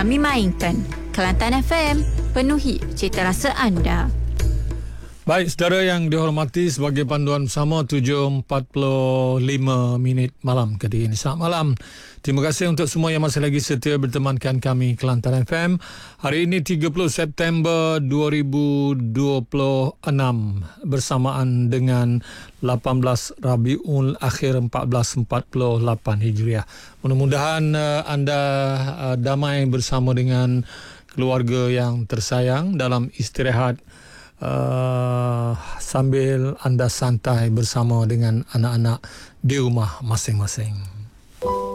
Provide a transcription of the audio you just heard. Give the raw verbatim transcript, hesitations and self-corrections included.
kami mainkan. Kelantan F M, penuhi cita rasa anda. Baik, saudara yang dihormati, sebagai panduan bersama tujuh empat puluh lima minit malam ketika ini. Selamat malam. Terima kasih untuk semua yang masih lagi setia bertemankan kami Kelantan F M. Hari ini tiga puluh September dua ribu dua puluh enam bersamaan dengan lapan belas Rabiul Akhir seribu empat ratus empat puluh lapan Hijriah. Mudah-mudahan uh, anda uh, damai bersama dengan keluarga yang tersayang dalam istirahat, Uh, sambil anda santai bersama dengan anak-anak di rumah masing-masing.